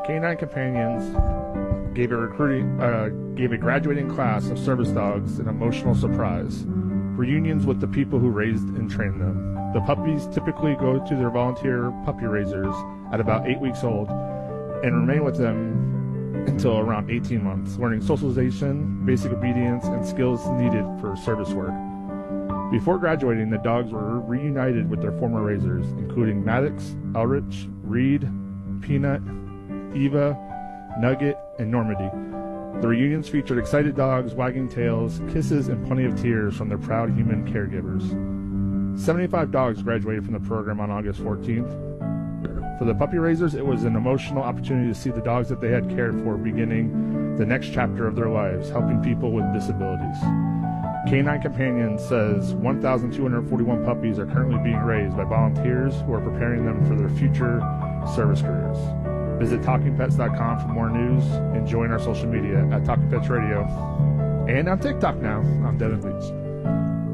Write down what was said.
Canine Companions gave a graduating class of service dogs an emotional surprise. Reunions with the people who raised and trained them. The puppies typically go to their volunteer puppy raisers at about 8 weeks old and remain with them until around 18 months, learning socialization, basic obedience, and skills needed for service work. Before graduating, the dogs were reunited with their former raisers, including Maddox, Elrich, Reed, Peanut, Eva, Nugget, and Normandy. The reunions featured excited dogs, wagging tails, kisses, and plenty of tears from their proud human caregivers. 75 dogs graduated from the program on August 14th. For the puppy raisers, it was an emotional opportunity to see the dogs that they had cared for beginning the next chapter of their lives, helping people with disabilities. Canine Companion says 1,241 puppies are currently being raised by volunteers who are preparing them for their future service careers. Visit TalkingPets.com for more news and join our social media at Talking Pets Radio. And on TikTok now, I'm Devin Leach.